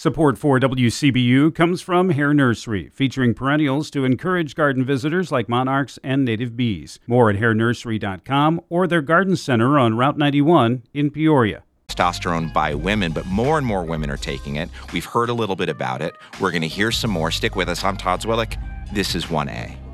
Support for WCBU comes from Hair Nursery, featuring perennials to encourage garden visitors like monarchs and native bees. More at hairnursery.com or their garden center on Route 91 in Peoria. Testosterone by women, but more and more women are taking it. We've heard a little bit about it. We're going to hear some more. Stick with us. I'm Todd Zwillick. This is 1A.